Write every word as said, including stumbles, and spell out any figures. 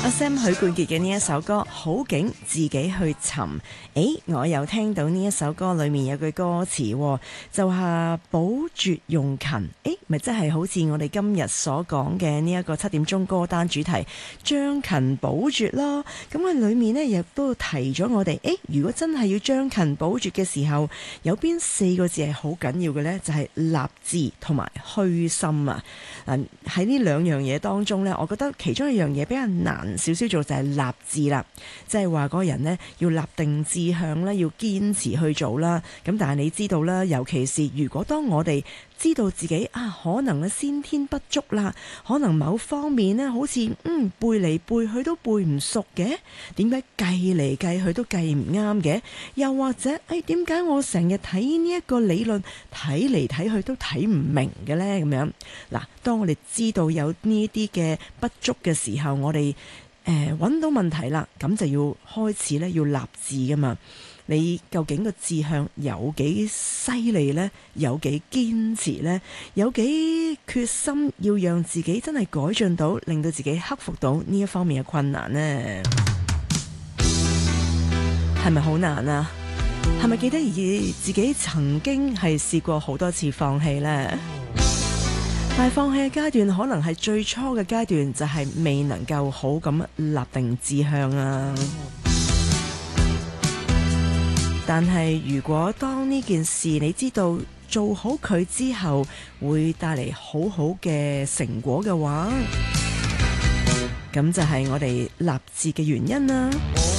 阿 Sam 許冠傑嘅呢一首歌好景自己去尋，誒我又聽到呢一首歌裏面有句歌詞，就係補拙用勤，誒咪真係好似我哋今日所講嘅呢一個七點鐘歌單主題將勤補拙咯。咁喺裏面呢，亦都提咗我哋，誒如果真係要將勤補拙嘅時候，有邊四個字係好緊要嘅呢？就係立志同埋虛心啊！嗱喺呢兩樣嘢當中呢，我覺得其中一樣嘢比較難少少做就係立志啦，即係話嗰個人呢要立定志向啦，要堅持去做啦。咁但係你知道啦，尤其是如果當我哋知道自己啊可能咧先天不足啦，可能某方面呢好似嗯背嚟背去都背唔熟嘅，點解計嚟計去都計唔啱嘅？又或者誒點解我成日睇呢一個理論睇嚟睇去都睇唔明嘅呢？咁樣嗱，當我哋知道有呢啲嘅不足嘅時候，我哋誒揾到問題啦，咁就要開始咧要立志噶嘛。你究竟個志向有幾犀利呢？有幾堅持呢？有幾決心要讓自己真係改進到，令到自己克服到呢一方面嘅困難呢？係咪好難啊？係咪記得而自己曾經係試過好多次放棄呢？但係放棄嘅階段可能係最初嘅階段，就係未能夠好咁立定志向啊。但係如果當呢件事你知道做好佢之後會帶嚟好好嘅成果嘅話，咁就係我哋立志嘅原因啦。